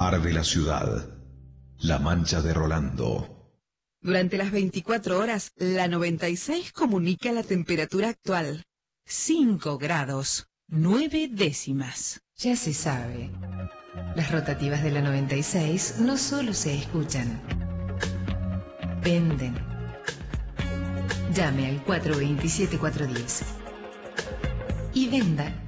Arde la ciudad. La mancha de Rolando. Durante las 24 horas, la 96 comunica la temperatura actual. 5 grados, 9 décimas. Ya se sabe. Las rotativas de la 96 no solo se escuchan, venden. Llame al 427-410 y venda